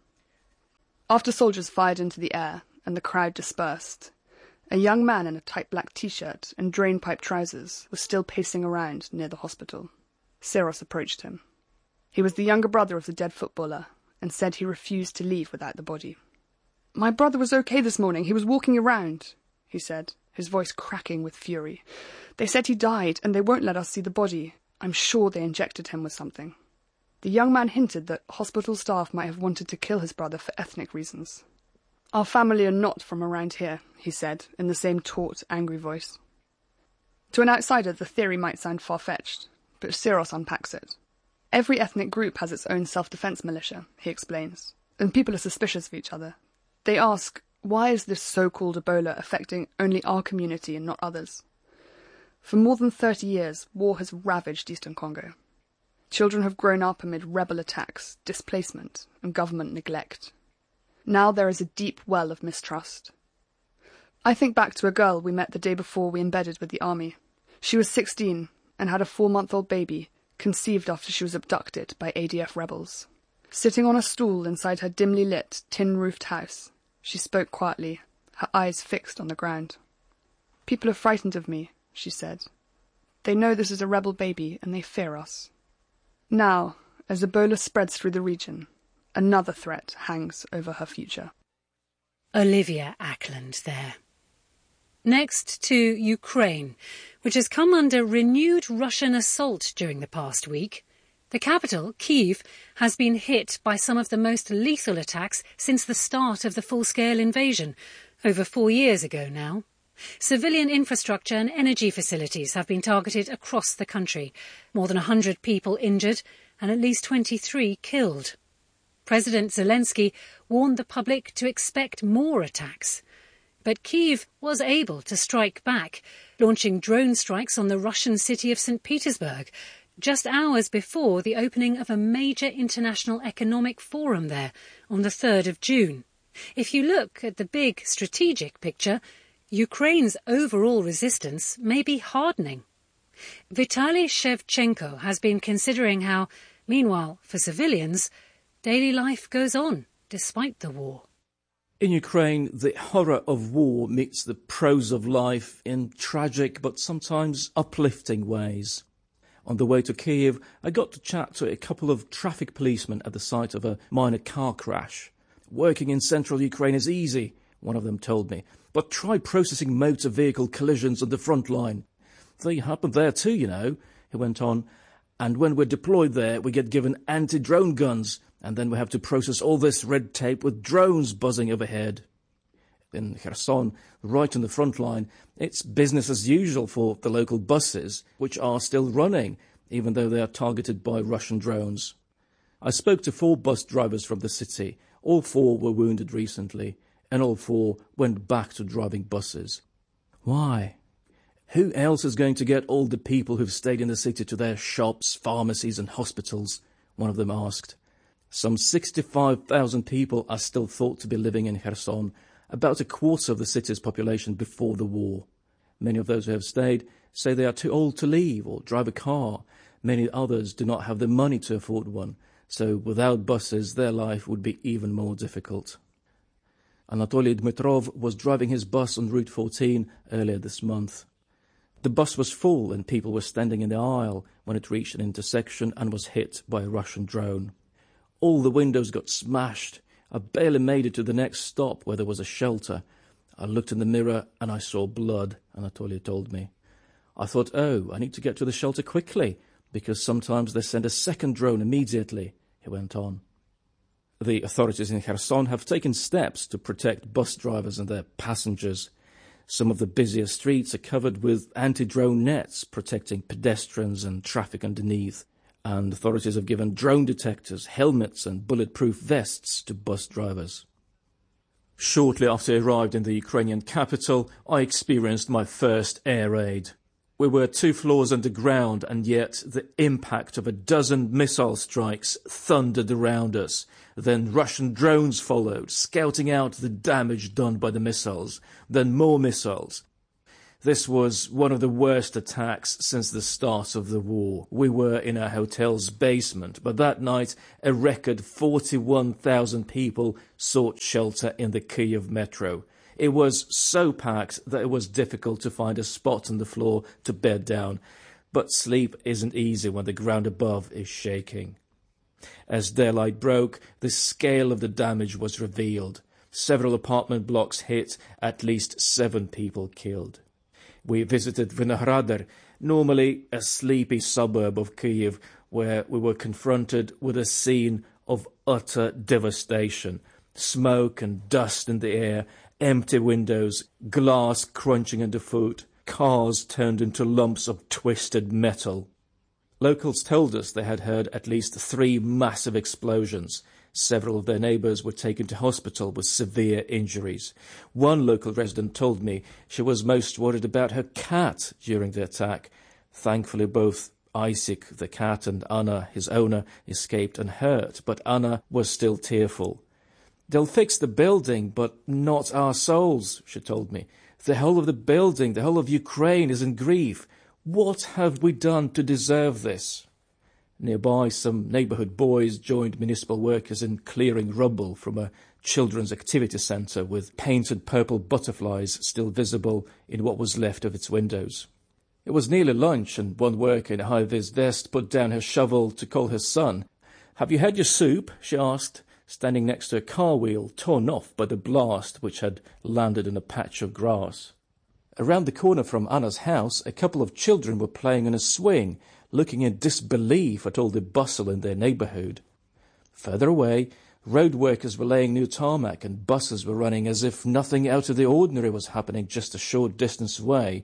After soldiers fired into the air and the crowd dispersed, a young man in a tight black t-shirt and drainpipe trousers was still pacing around near the hospital. Syros approached him. He was the younger brother of the dead footballer and said he refused to leave without the body. "My brother was okay this morning. He was walking around," he said, his voice cracking with fury. "They said he died and they won't let us see the body. I'm sure they injected him with something." The young man hinted that hospital staff might have wanted to kill his brother for ethnic reasons. "Our family are not from around here," he said, in the same taut, angry voice. To an outsider, the theory might sound far-fetched, but Syros unpacks it. Every ethnic group has its own self-defense militia, he explains, and people are suspicious of each other. They ask, why is this so-called Ebola affecting only our community and not others? For more than thirty years, war has ravaged eastern Congo. Children have grown up amid rebel attacks, displacement, and government neglect. Now there is a deep well of mistrust. I think back to a girl we met the day before we embedded with the army. She was sixteen and had a four-month-old baby, conceived after she was abducted by A D F rebels. Sitting on a stool inside her dimly lit, tin-roofed house, she spoke quietly, her eyes fixed on the ground. "People are frightened of me," she said. "They know this is a rebel baby and they fear us." Now, as Ebola spreads through the region, another threat hangs over her future. Olivia Ackland there. Next to Ukraine, which has come under renewed Russian assault during the past week. The capital, Kyiv, has been hit by some of the most lethal attacks since the start of the full-scale invasion, over four years ago now. Civilian infrastructure and energy facilities have been targeted across the country. More than one hundred people injured and at least twenty-three killed. President Zelensky warned the public to expect more attacks. But Kyiv was able to strike back, launching drone strikes on the Russian city of Saint Petersburg, just hours before the opening of a major international economic forum there on the third of June. If you look at the big strategic picture, Ukraine's overall resistance may be hardening. Vitaly Shevchenko has been considering how, meanwhile, for civilians, daily life goes on despite the war. In Ukraine, the horror of war meets the prose of life in tragic but sometimes uplifting ways. On the way to Kyiv, I got to chat to a couple of traffic policemen at the site of a minor car crash. Working in central Ukraine is easy, one of them told me, but try processing motor vehicle collisions on the front line. They happen there too, you know, he went on, and when we're deployed there, we get given anti-drone guns, and then we have to process all this red tape with drones buzzing overhead. In Kherson, right on the front line, it's business as usual for the local buses, which are still running, even though they are targeted by Russian drones. I spoke to four bus drivers from the city. All four were wounded recently, and all four went back to driving buses. Why? Who else is going to get all the people who've stayed in the city to their shops, pharmacies and hospitals? One of them asked. Some sixty-five thousand people are still thought to be living in Kherson, about a quarter of the city's population before the war. Many of those who have stayed say they are too old to leave or drive a car. Many others do not have the money to afford one, so without buses their life would be even more difficult. Anatoly Dmitrov was driving his bus on Route fourteen earlier this month. The bus was full and people were standing in the aisle when it reached an intersection and was hit by a Russian drone. All the windows got smashed. I barely made it to the next stop where there was a shelter. I looked in the mirror and I saw blood, Anatoly told me. I thought, oh, I need to get to the shelter quickly, because sometimes they send a second drone immediately, he went on. The authorities in Kherson have taken steps to protect bus drivers and their passengers. Some of the busiest streets are covered with anti-drone nets protecting pedestrians and traffic underneath, and authorities have given drone detectors, helmets and bulletproof vests to bus drivers. Shortly after I arrived in the Ukrainian capital, I experienced my first air raid. We were two floors underground, and yet the impact of a dozen missile strikes thundered around us. Then Russian drones followed, scouting out the damage done by the missiles. Then more missiles. This was one of the worst attacks since the start of the war. We were in a hotel's basement, but that night a record forty-one thousand people sought shelter in the Kyiv metro. It was so packed that it was difficult to find a spot on the floor to bed down, but sleep isn't easy when the ground above is shaking. As daylight broke, the scale of the damage was revealed. Several apartment blocks hit, at least seven people killed. We visited Vinohradar, normally a sleepy suburb of Kyiv, where we were confronted with a scene of utter devastation. Smoke and dust in the air, empty windows, glass crunching underfoot, cars turned into lumps of twisted metal. Locals told us they had heard at least three massive explosions. Several of their neighbours were taken to hospital with severe injuries. One local resident told me she was most worried about her cat during the attack. Thankfully, both Isaac, the cat, and Anna, his owner, escaped unhurt, but Anna was still tearful. They'll fix the building, but not our souls, she told me. The whole of the building, the whole of Ukraine is in grief. What have we done to deserve this? Nearby, some neighbourhood boys joined municipal workers in clearing rubble from a children's activity centre with painted purple butterflies still visible in what was left of its windows. It was nearly lunch, and one worker in a high-vis vest put down her shovel to call her son. "Have you had your soup?" she asked, standing next to a car wheel torn off by the blast which had landed in a patch of grass. Around the corner from Anna's house, a couple of children were playing on a swing, looking in disbelief at all the bustle in their neighbourhood. Further away, road workers were laying new tarmac and buses were running as if nothing out of the ordinary was happening just a short distance away.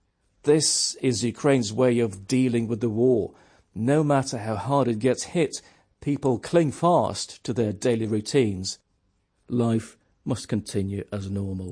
This is Ukraine's way of dealing with the war. No matter how hard it gets hit, people cling fast to their daily routines. Life must continue as normal.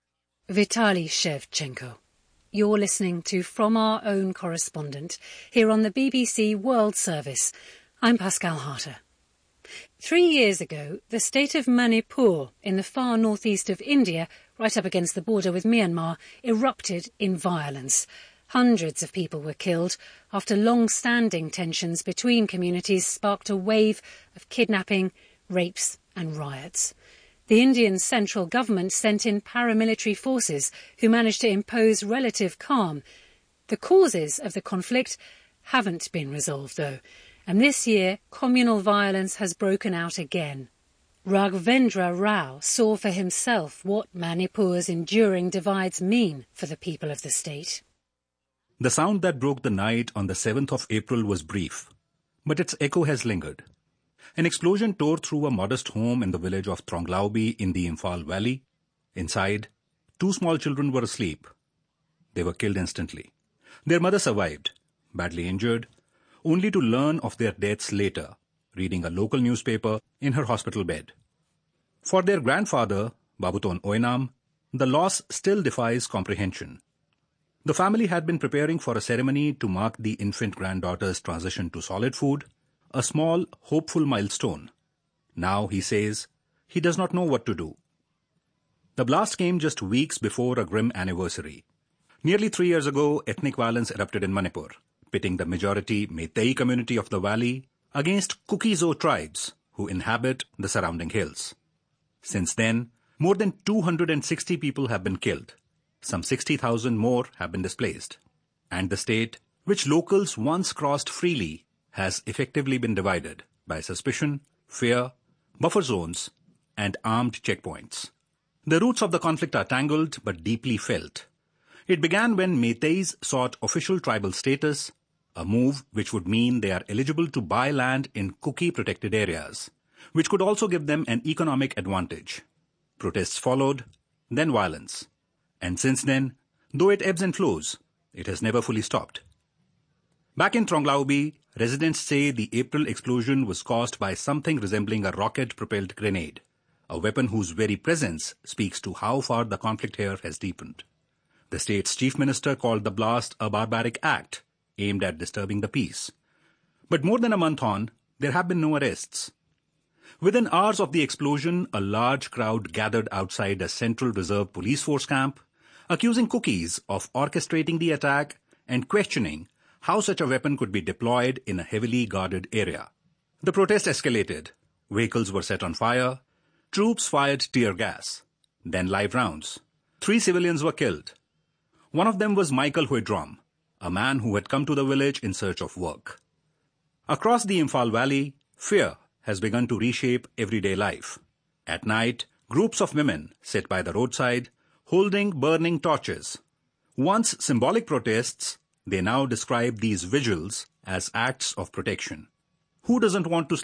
Vitaly Shevchenko. You're listening to From Our Own Correspondent here on the B B C World Service. I'm Pascal Harter. Three years ago, the state of Manipur in the far northeast of India, right up against the border with Myanmar, erupted in violence. Hundreds of people were killed after long-standing tensions between communities sparked a wave of kidnapping, rapes and riots. The Indian central government sent in paramilitary forces who managed to impose relative calm. The causes of the conflict haven't been resolved, though, and this year communal violence has broken out again. Raghavendra Rao saw for himself what Manipur's enduring divides mean for the people of the state. The sound that broke the night on the seventh of April was brief, but its echo has lingered. An explosion tore through a modest home in the village of Tronglaubi in the Imphal Valley. Inside, two small children were asleep. They were killed instantly. Their mother survived, badly injured, only to learn of their deaths later, reading a local newspaper in her hospital bed. For their grandfather, Babuton Oenam, the loss still defies comprehension. The family had been preparing for a ceremony to mark the infant granddaughter's transition to solid food, a small, hopeful milestone. Now, he says, he does not know what to do. The blast came just weeks before a grim anniversary. Nearly three years ago, ethnic violence erupted in Manipur, pitting the majority Meitei community of the valley against Kuki-Zo tribes who inhabit the surrounding hills. Since then, more than two hundred sixty people have been killed. Some sixty thousand more have been displaced. And the state, which locals once crossed freely, has effectively been divided by suspicion, fear, buffer zones, and armed checkpoints. The roots of the conflict are tangled but deeply felt. It began when Meiteis sought official tribal status, a move which would mean they are eligible to buy land in Kuki-protected areas, which could also give them an economic advantage. Protests followed, then violence. And since then, though it ebbs and flows, it has never fully stopped. Back in Tronglaubi, residents say the April explosion was caused by something resembling a rocket-propelled grenade, a weapon whose very presence speaks to how far the conflict here has deepened. The state's chief minister called the blast a barbaric act aimed at disturbing the peace. But more than a month on, there have been no arrests. Within hours of the explosion, a large crowd gathered outside a Central Reserve Police Force camp, accusing Kukis of orchestrating the attack and questioning how such a weapon could be deployed in a heavily guarded area. The protest escalated. Vehicles were set on fire. Troops fired tear gas. Then live rounds. Three civilians were killed. One of them was Michael Huidrom, a man who had come to the village in search of work. Across the Imphal Valley, fear has begun to reshape everyday life. At night, groups of women sit by the roadside, holding burning torches. Once symbolic protests, they now describe these vigils as acts of protection. Who doesn't want to sleep